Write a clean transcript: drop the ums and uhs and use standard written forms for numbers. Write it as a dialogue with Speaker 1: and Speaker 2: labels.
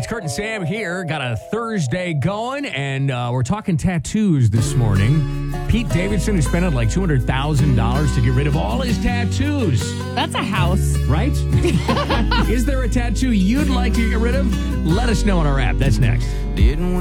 Speaker 1: It's Kurt and Sam here. Got a Thursday going, and we're talking tattoos this morning. Pete Davidson is spending like $200,000 to get rid of all his tattoos.
Speaker 2: That's a house.
Speaker 1: Right? Is there a tattoo you'd like to get rid of? Let us know on our app. That's next.